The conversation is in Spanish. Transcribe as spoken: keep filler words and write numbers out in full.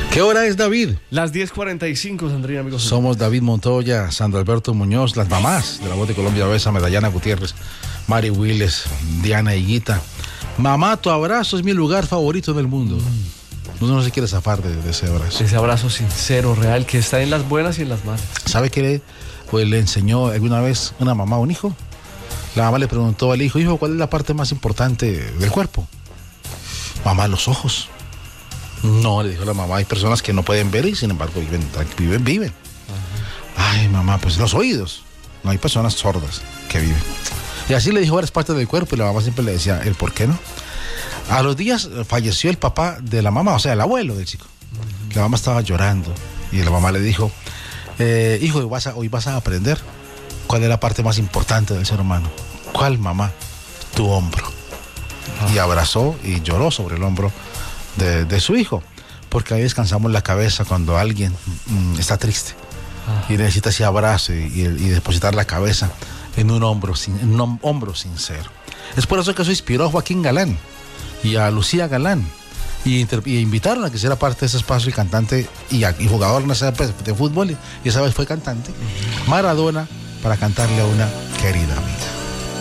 ¿Qué hora es, David? Las diez cuarenta y cinco, Sandrina, amigos. Somos David Montoya, Sandro Alberto Muñoz, las mamás de la Voz de Colombia Besa, Medallana Gutiérrez, Mari Willes, Diana Higuita. Mamá, tu abrazo es mi lugar favorito en el mundo. Mm. Uno no se quiere zafar de, de ese abrazo. Ese abrazo sincero, real, que está en las buenas y en las malas. ¿Sabe qué le, pues, le enseñó alguna vez una mamá a un hijo? La mamá le preguntó al hijo, hijo, ¿cuál es la parte más importante del cuerpo? Mamá, los ojos. No, le dijo la mamá, hay personas que no pueden ver y sin embargo viven, viven, viven. Ajá. Ay, mamá, pues los oídos. No hay personas sordas que viven. Y así le dijo varias partes del cuerpo y la mamá siempre le decía, ¿el por qué no? A los días falleció el papá de la mamá, o sea, el abuelo del chico. Uh-huh. La mamá estaba llorando y la mamá le dijo, eh, hijo, hoy vas, a, hoy vas a aprender cuál es la parte más importante del ser humano. ¿Cuál, mamá? Tu hombro. Uh-huh. Y abrazó y lloró sobre el hombro De, de su hijo, porque ahí descansamos la cabeza cuando alguien mm, está triste ah. y necesita ese abrazo y, y, y depositar la cabeza en un hombro sin, en un hombro sincero. Es por eso que eso inspiró a Joaquín Galán y a Lucía Galán y, inter, y invitaron a que hiciera parte de ese espacio y cantante y, a, y jugador en esa vez de fútbol y esa vez fue cantante Maradona para cantarle a una querida amiga.